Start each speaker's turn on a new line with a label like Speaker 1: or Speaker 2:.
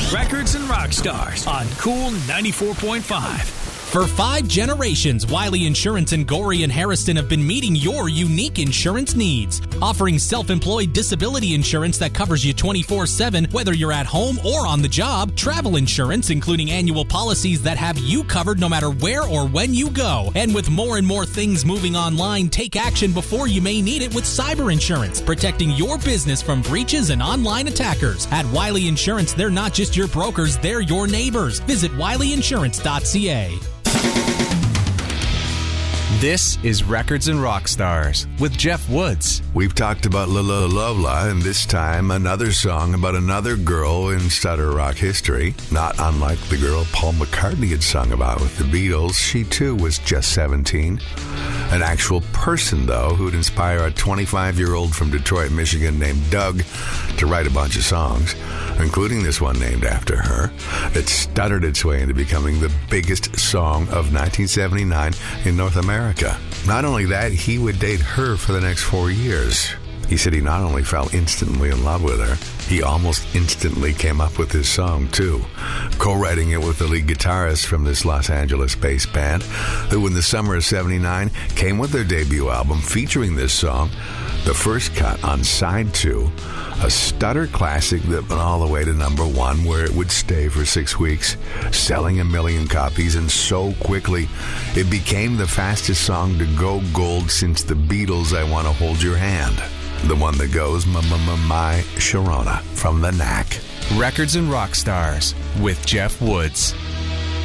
Speaker 1: Records and rock stars on Cool 94.5.
Speaker 2: For 5 generations, Wiley Insurance in Gorey and Harrison have been meeting your unique insurance needs. Offering self-employed disability insurance that covers you 24/7, whether you're at home or on the job. Travel insurance, including annual policies that have you covered no matter where or when you go. And with more and more things moving online, take action before you may need it with cyber insurance, protecting your business from breaches and online attackers. At Wiley Insurance, they're not just your brokers, they're your neighbors. Visit wileyinsurance.ca.
Speaker 3: This is Records and Rock Stars with Jeff Woods.
Speaker 4: We've talked about La La Lola, and this time another song about another girl in stutter rock history. Not unlike the girl Paul McCartney had sung about with the Beatles, she too was just 17. An actual person, though, who'd inspire a 25-year-old from Detroit, Michigan named Doug to write a bunch of songs, including this one named after her, that stuttered its way into becoming the biggest song of 1979 in North America. Not only that, he would date her for the next 4 years. He said he not only fell instantly in love with her, he almost instantly came up with this song, too, co-writing it with the lead guitarist from this Los Angeles-based band, who in the summer of 79 came with their debut album featuring this song, the first cut on Side 2, a stutter classic that went all the way to number 1, where it would stay for 6 weeks, selling 1 million copies, and so quickly it became the fastest song to go gold since the Beatles' I Want to Hold Your Hand, the one that goes My Sharona from the Knack.
Speaker 3: Records and Rock Stars with Jeff Woods.